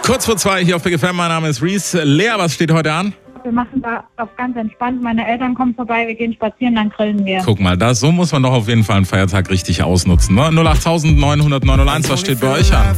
Kurz vor 2 hier auf Big FM. Mein Name ist Reese. Lea, was steht heute an? Wir machen da auf ganz entspannt. Meine Eltern kommen vorbei, wir gehen spazieren, dann grillen wir. Guck mal, so muss man doch auf jeden Fall einen Feiertag richtig ausnutzen. Ne? 08000 900 901, was steht bei euch an?